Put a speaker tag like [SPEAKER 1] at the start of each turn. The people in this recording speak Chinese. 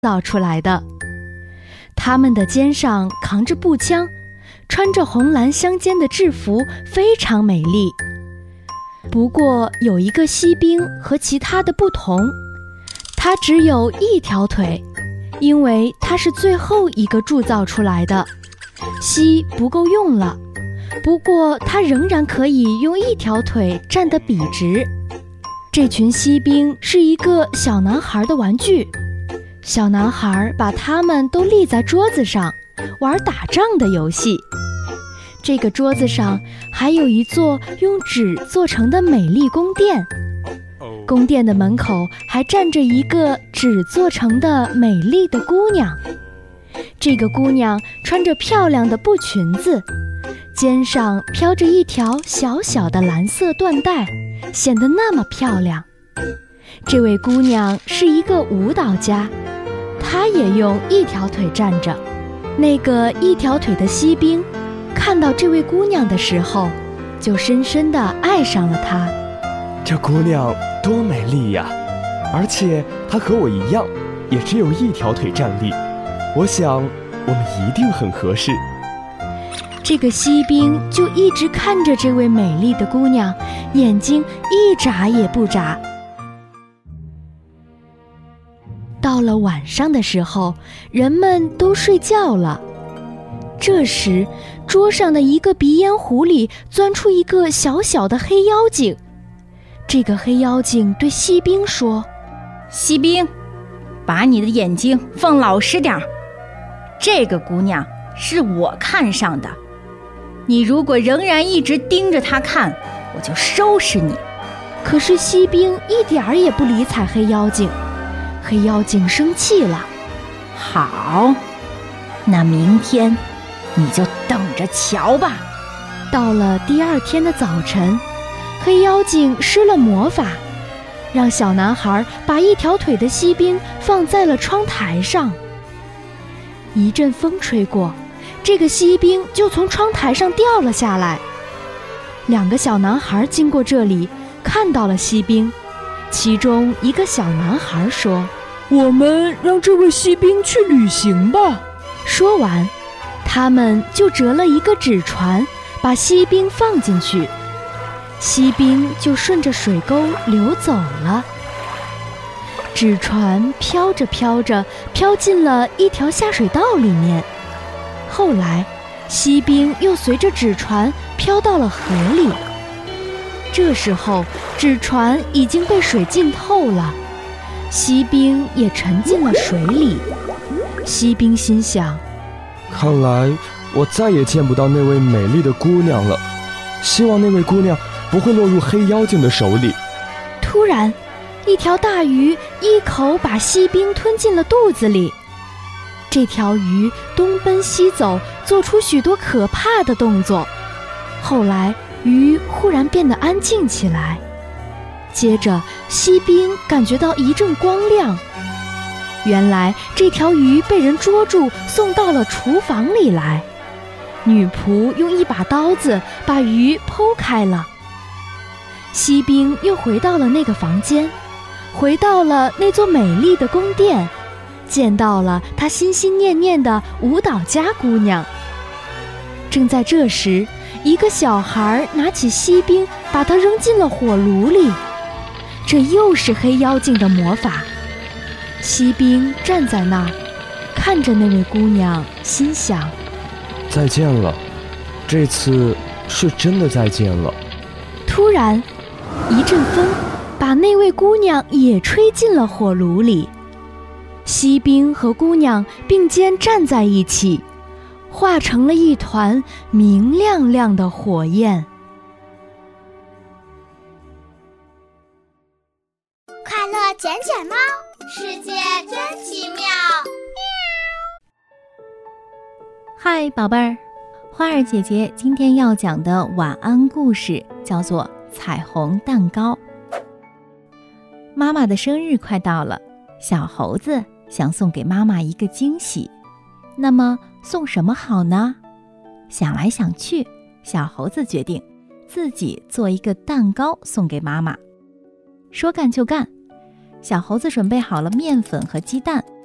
[SPEAKER 1] 造出来的。他们的肩上扛着步枪，穿着红蓝相间的制服，非常美丽。不过有一个锡兵和其他的不同，他只有一条腿，因为他是最后一个铸造出来的，锡不够用了。不过他仍然可以用一条腿站得笔直。这群锡兵是一个小男孩的玩具，小男孩把他们都立在桌子上，玩打仗的游戏。这个桌子上还有一座用纸做成的美丽宫殿，宫殿的门口还站着一个纸做成的美丽的姑娘。这个姑娘穿着漂亮的布裙子，肩上飘着一条小小的蓝色缎带，显得那么漂亮。这位姑娘是一个舞蹈家，她也用一条腿站着。那个一条腿的锡兵看到这位姑娘的时候，就深深地爱上了她。
[SPEAKER 2] 这姑娘多美丽呀！而且她和我一样，也只有一条腿站立。我想我们一定很合适。
[SPEAKER 1] 这个锡兵就一直看着这位美丽的姑娘，眼睛一眨也不眨。到了晚上的时候，人们都睡觉了。这时，桌上的一个鼻烟壶里钻出一个小小的黑妖精。这个黑妖精对锡兵说：“
[SPEAKER 3] 锡兵，把你的眼睛放老实点儿。这个姑娘是我看上的，你如果仍然一直盯着她看，我就收拾你。”
[SPEAKER 1] 可是锡兵一点儿也不理睬黑妖精。黑妖精生气了：“
[SPEAKER 3] 好，那明天你就等着瞧吧。”
[SPEAKER 1] 到了第二天的早晨，黑妖精施了魔法，让小男孩把一条腿的锡兵放在了窗台上。一阵风吹过，这个锡兵就从窗台上掉了下来。两个小男孩经过这里，看到了锡兵。其中一个小男孩说：“
[SPEAKER 4] 我们让这位锡兵去旅行吧。”
[SPEAKER 1] 说完，他们就折了一个纸船，把锡兵放进去。锡兵就顺着水沟流走了。纸船飘着飘着，飘进了一条下水道里面。后来，锡兵又随着纸船飘到了河里。这时候，纸船已经被水浸透了，锡兵也沉进了水里。锡兵心想：
[SPEAKER 2] 看来我再也见不到那位美丽的姑娘了，希望那位姑娘不会落入黑妖精的手里。
[SPEAKER 1] 突然，一条大鱼一口把锡兵吞进了肚子里。这条鱼东奔西走，做出许多可怕的动作。后来，鱼忽然变得安静起来。接着，锡兵感觉到一阵光亮。原来这条鱼被人捉住，送到了厨房里来。女仆用一把刀子把鱼剖开了。锡兵又回到了那个房间，回到了那座美丽的宫殿，见到了他心心念念的舞蹈家姑娘。正在这时，一个小孩拿起锡兵，把它扔进了火炉里。这又是黑妖精的魔法。锡兵站在那儿，看着那位姑娘，心想：
[SPEAKER 2] 再见了，这次是真的再见了。
[SPEAKER 1] 突然，一阵风把那位姑娘也吹进了火炉里。锡兵和姑娘并肩站在一起，化成了一团明亮亮的火焰。
[SPEAKER 5] 快乐卷卷猫，世界真奇妙。
[SPEAKER 3] 嗨，宝贝儿，花儿姐姐今天要讲的晚安故事叫做《彩虹蛋糕》。妈妈的生日快到了，小猴子想送给妈妈一个惊喜，那么送什么好呢？想来想去，小猴子决定自己做一个蛋糕送给妈妈。说干就干，小猴子准备好了面粉和鸡蛋，